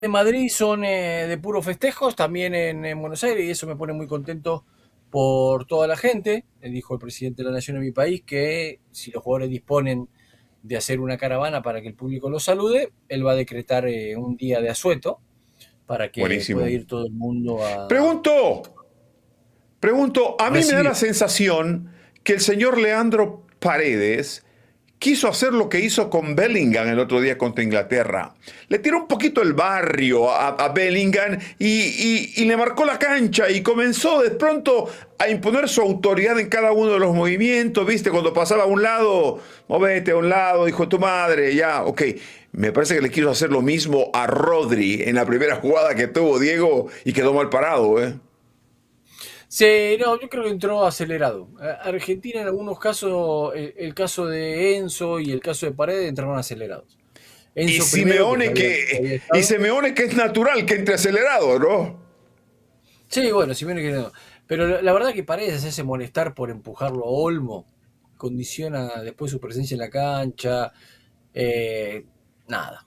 de Madrid son de puros festejos, también en Buenos Aires, y eso me pone muy contento por toda la gente. Dijo el presidente de la Nación en mi país que si los jugadores disponen de hacer una caravana para que el público los salude, él va a decretar un día de asueto para que pueda Buenísimo. ir todo el mundo a Pregunto, pregunto, a mí me da recibir. la sensación que el señor Leandro Paredes quiso hacer lo que hizo con Bellingham el otro día contra Inglaterra. Le tiró un poquito el barrio a Bellingham y le marcó la cancha y comenzó de pronto a imponer su autoridad en cada uno de los movimientos, ¿viste? Cuando pasaba a un lado, movete a un lado, hijo de tu madre, ya, ok. Me parece que le quiso hacer lo mismo a Rodri en la primera jugada que tuvo Diego y quedó mal parado, ¿eh? Sí, no, yo creo que entró acelerado. Argentina en algunos casos, el caso de Enzo y el caso de Paredes entraron acelerados. Y Enzo primero, que ya Simeone había que, y estado. Simeone que es natural que entre acelerado, ¿no? Sí, bueno, si viene que no. Pero la verdad que Paredes hacerse molestar por empujarlo a Olmo condiciona después su presencia en la cancha. eh, Nada,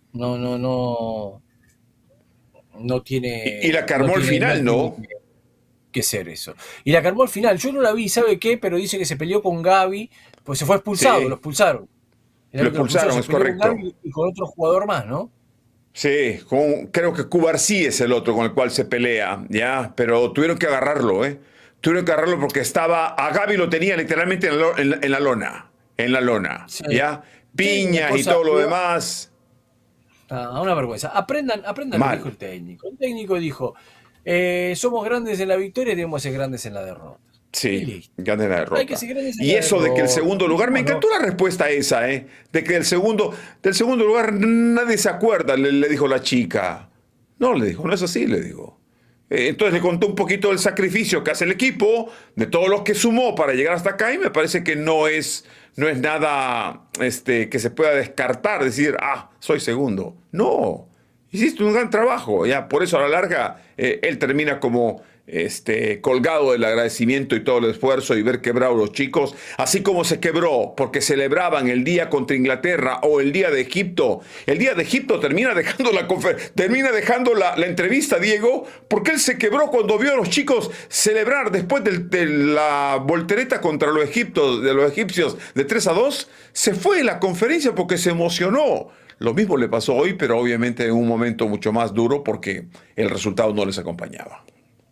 no Y tiene, la no carmó al tiene, no final, tiene ¿no? que ser eso. Y la cargó al final. Yo no la vi, ¿sabe qué? Pero dice que se peleó con Gaby, pues se fue expulsado, lo Sí, expulsaron. El lo árbitro lo expulsó, expulsaron, se es peleó con correcto. Gaby y con otro jugador más, ¿no? Sí, creo que Cubarsí es el otro con el cual se pelea, ¿ya? Pero tuvieron que agarrarlo, ¿eh? Tuvieron que agarrarlo porque a Gaby lo tenía literalmente en la lona, en la lona, Sí, ¿ya? sí, una Piñas y cosa, todo lo demás, una vergüenza. Aprendan lo que dijo mal. el técnico. El técnico dijo, somos grandes en la victoria y debemos ser grandes en la derrota. Y Sí, listo. gané la Hay que derrota. ser grandes en Y la eso de que el derrota. segundo lugar, me Dejémonos. encantó la respuesta esa, ¿eh? De que del segundo lugar nadie se acuerda, le dijo la chica. No, le dijo, no es así, le dijo. Entonces le contó un poquito del sacrificio que hace el equipo, de todo lo que sumó para llegar hasta acá, y me parece que no es nada que se pueda descartar, decir, soy segundo. No, hiciste un gran trabajo, ya, por eso a la larga él termina como colgado del agradecimiento y todo el esfuerzo y ver quebrado los chicos, así como se quebró porque celebraban el día contra Inglaterra o el día de Egipto. El día de Egipto termina dejando la entrevista, Diego, porque él se quebró cuando vio a los chicos celebrar después de la voltereta contra de los egipcios de 3-2. Se fue de la conferencia porque se emocionó. Lo mismo le pasó hoy, pero obviamente en un momento mucho más duro porque el resultado no les acompañaba.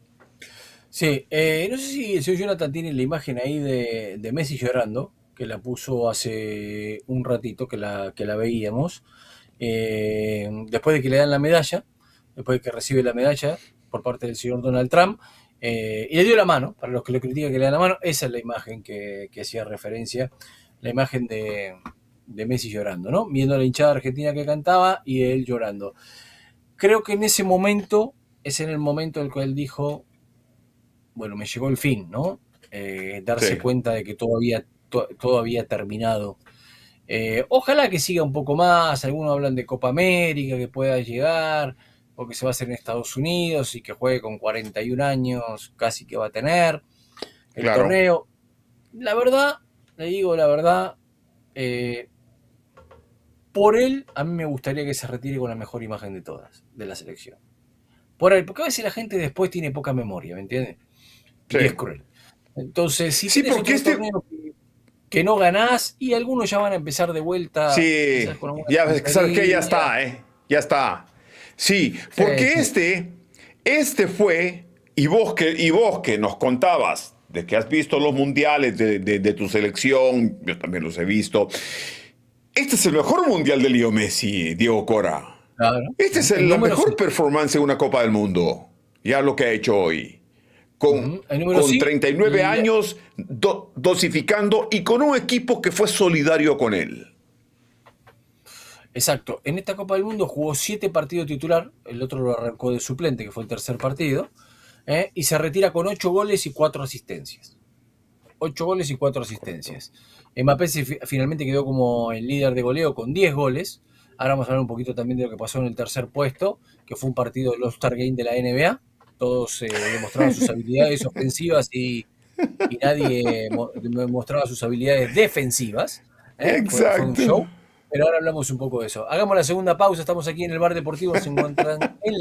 Sí, no sé si el señor Jonathan tiene la imagen ahí de Messi llorando, que la puso hace un ratito, que la veíamos, después de que le dan la medalla, después de que recibe la medalla por parte del señor Donald Trump, y le dio la mano, para los que lo critican que le dan la mano, esa es la imagen que hacía referencia, la imagen de Messi llorando, ¿no? Viendo a la hinchada argentina que cantaba y él llorando. Creo que en ese momento, es en el momento en el cual él dijo, bueno, me llegó el fin, ¿no? Darse Sí, cuenta de que todo había terminado. Ojalá que siga un poco más, algunos hablan de Copa América, que pueda llegar, porque se va a hacer en Estados Unidos y que juegue con 41 años, casi que va a tener el claro. torneo. La verdad, le digo la verdad, eh, por él, a mí me gustaría que se retire con la mejor imagen de todas, de la selección. Por él, porque a veces la gente después tiene poca memoria, ¿me entiendes? Y es Sí. cruel. Entonces, si Sí, tenés porque otro torneo que no ganás, y algunos ya van a empezar de vuelta, quizás Sí, con alguna ya sabes que ya tontería. está, ¿eh? Ya está. Sí, Sí, porque sí. este fue, y vos que nos contabas de que has visto los mundiales de tu selección, yo también los he visto. Este es el mejor mundial de Leo Messi, Diego Cora. Claro. Este es El la número sí. mejor performance en una Copa del Mundo. Ya lo que ha hecho hoy. Con, El número con sí. 39 años, dosificando y con un equipo que fue solidario con él. Exacto. En esta Copa del Mundo jugó 7 partidos titular, el otro lo arrancó de suplente, que fue el tercer partido, y se retira con 8 goles y 4 asistencias. 8 goles y 4 asistencias. Mbappé finalmente quedó como el líder de goleo con 10 goles. Ahora vamos a hablar un poquito también de lo que pasó en el tercer puesto, que fue un partido del All-Star Game de la NBA. Todos demostraban sus habilidades ofensivas y nadie mostraba sus habilidades defensivas. Fue un Exacto. show. pero ahora hablamos un poco de eso. Hagamos la segunda pausa, estamos aquí en el Bar Deportivo, se encuentran en